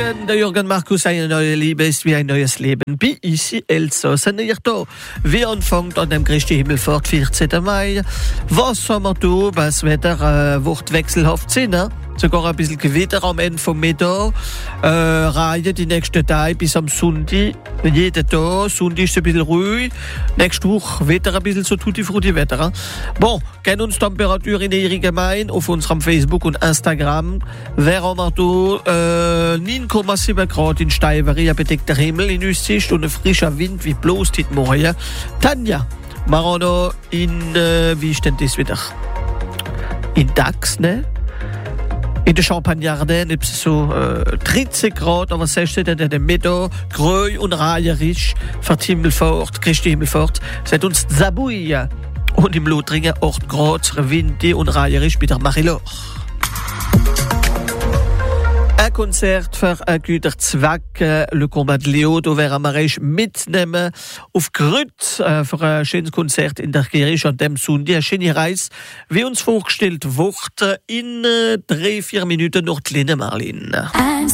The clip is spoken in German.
Morgen, der Jürgen Markus, eine neue Liebe ist wie ein neues Leben. Bei Ici Elsass. Wir anfangen an dem Christi Himmelfahrt, 14. Mai. Was haben wir da? Das Wetter wird wechselhaft sein, ne? Sogar ein bisschen Gewitter am Ende vom Mittag. Reihe die nächsten Tage bis am Sonntag. Jeden Tag. Sonntag ist es ein bisschen ruhig. Nächste Woche Wetter ein bisschen so tutti-frutti Wetter. Bon, kennen uns Temperatur in Ihrer Gemeinde auf unserem Facebook und Instagram. Wer haben wir da? 9,7 Grad in Steiverie, ein bedeckter Himmel in Aussicht und ein frischer Wind wie bloß heute Morgen. Tanja, wir haben noch in, wie ist denn das wieder? In Dax, ne? In der Champagne-Ardenne ist es so 13 Grad, aber 16 in der Mittag, grün und reiherisch, für die Himmelfahrt, Christi Himmelfahrt. Seid uns Zabuia und im Lothringen 8 Grad, windig und reiherisch mit der Marilor. Ein Konzert für einen guten Zweck, Le Combat de Leo, da werden wir mitnehmen auf Grüt für ein schönes Konzert in der Kirche an dem Sonntag. Eine schöne Reise, wie uns vorgestellt wurde, in 3-4 Minuten noch die Lene Marlin.